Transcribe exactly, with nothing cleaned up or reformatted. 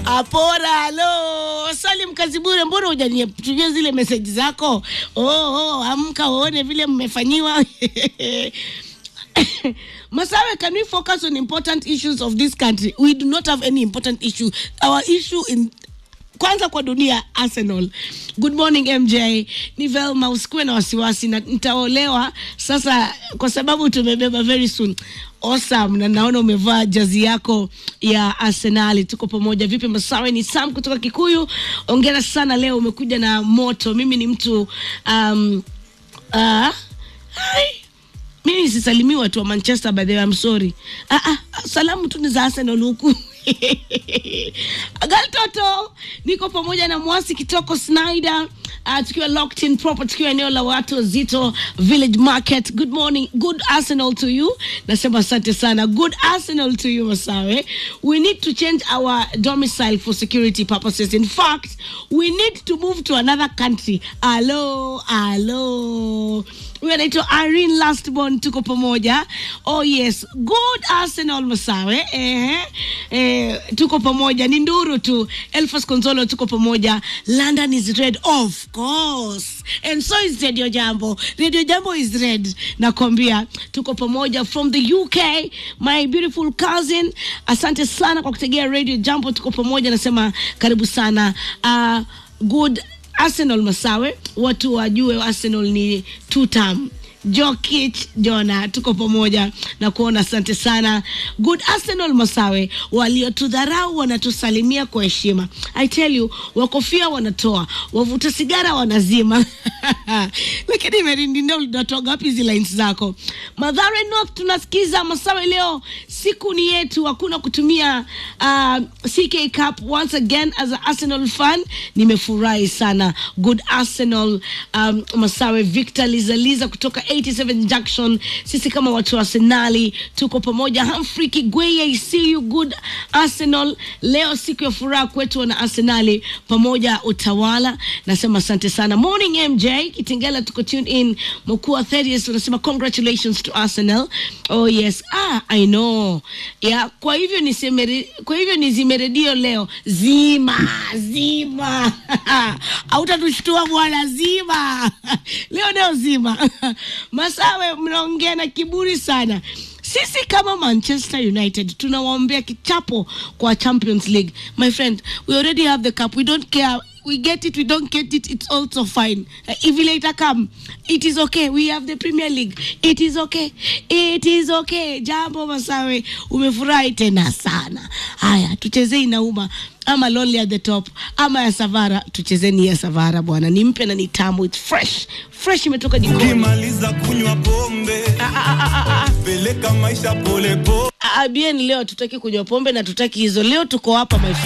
Apora, lo, Salim Kazibure, mbona hujanitumia zile message zako? Oh, oh, amka uone vile mmefanyiwa. Masawe, can we focus on important issues of this country? We do not have any important issue. Our issue in kwanza kwa dunia, Arsenal. Good morning M J. Ni Velma, usikue na wasiwasi na nitaolewa sasa kwa sababu tumebeba very soon. Awesome, na naona umevaa jazi yako ya Arsenal. Tuko pamoja. Vipi Masawe? Ni Sam kutoka Kikuyu. Ongera sana, leo umekuja na moto. Mimi ni mtu um uh, hi. Mimi sisalimiwa tu wa Manchester, by the way, I'm sorry. Ah ah, salamu tu ni za Arsenal huku. Agal Toto, niko pamoja na Mwasi Kitoko Snyder. Uh, tukiwa locked in proper, tukiwa eneo la watu Zito Village Market. Good morning, good Arsenal to you. Nasema asante sana. Good Arsenal to you, Masawe. We need to change our domicile for security purposes. In fact, we need to move to another country. Hello, hello. We are to Irene Lastborn, tuko pamoja. Oh yes, good Arsenal, Masawe. Eh, eh, tuko pamoja. Ninduru tu. Elfas Consolo, tuko pamoja. London is red, of course. And so is Radio Jambo. Radio Jambo is red. Nakwambia, tuko pamoja from the U K. My beautiful cousin. Asante sana kwa kutegea Radio Jambo, tuko pamoja. Nasema karibu sana. Uh, good Arsenal, Masawe. Watu wajue Arsenal ni two term. Jokic, Jona, tuko pamoja na kuona, asante sana. Good Arsenal, Masawe. Waliotudharau wanatusalimia kwa heshima. I tell you, wakofia wanatoa, wavuta sigara wanazima. Lakini Merindi ndio unatoa gapi hizi lines zako? Mathare North tunasikiza, Masawe, leo siku ni yetu, hakuna kutumia uh, C K Cup. Once again as an Arsenal fan, nimefurahi sana. Good Arsenal, um, Masawe. Victor Lizaliza kutoka eighty-seven Junction. Sisi kama watu wa Arsenali tuko pamoja. Humphrey Kigweye, I see you. Good Arsenal. Leo siku ya furaha kwetu na Arsenali pamoja utawala. Nasema asante sana. Morning M J. Kitingela tuko tune in. Mkuu Thaddeus unasema congratulations to Arsenal. Oh yes. Ah, I know. Yeah, kwa hivyo niseme kwa hivyo nizimeredio leo. Zima, zima. Hautatushtua bwana, zima. Leo leo zima. Masawe, mnaongea na kiburi sana. Sisi kama Manchester United tunawaombea kichapo kwa Champions League. My friend, we already have the cup. We don't care. We get it, we don't get it, it's also fine. Uh, if later come, it is okay. We have the Premier League. It is okay. It is okay. Jambo Masawe, umefurahi tena sana. Haya, tuchezei Inauma. Ama Lonely at the Top, ama ya Savara. Tuchezeni ya Savara bwana. Ni mpya na ni tamu. It's fresh. Fresh imetoka jikoni. Ukimaliza kunywa pombe, peleka maisha pole pole. Ah, bien, leo tutaki kunywa pombe na tutaki hizo. Leo tuko hapa my friend.